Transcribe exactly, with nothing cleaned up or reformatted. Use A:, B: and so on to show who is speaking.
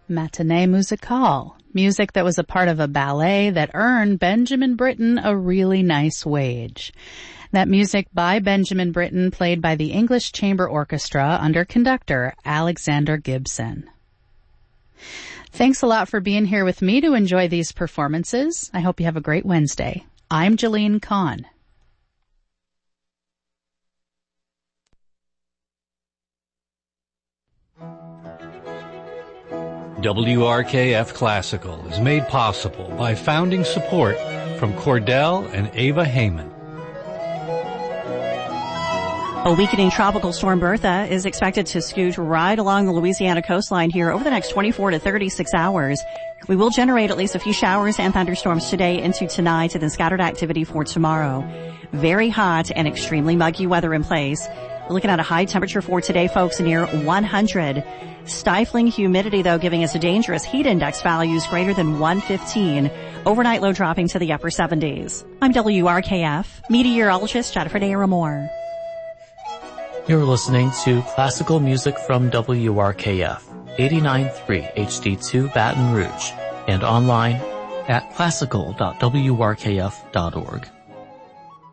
A: Matinee Musicale, music that was a part of a ballet that earned Benjamin Britten a really nice wage. That music by Benjamin Britten, played by the English Chamber Orchestra under conductor Alexander Gibson. Thanks a lot for being here with me to enjoy these performances. I hope you have a great Wednesday. I'm Jalene Kahn.
B: W R K F Classical is made possible by founding support from Cordell and Ava Heyman.
C: A weakening tropical storm Bertha is expected to scoot right along the Louisiana coastline here over the next twenty-four to thirty-six hours. We will generate at least a few showers and thunderstorms today into tonight and then scattered activity for tomorrow. Very hot and extremely muggy weather in place. We're looking at a high temperature for today, folks, near one hundred. Stifling humidity, though, giving us a dangerous heat index values greater than one fifteen. Overnight low dropping to the upper seventies. I'm W R K F meteorologist Jennifer Daramore.
D: You're listening to classical music from W R K F, eighty-nine point three H D two Baton Rouge, and online at classical dot w r k f dot org.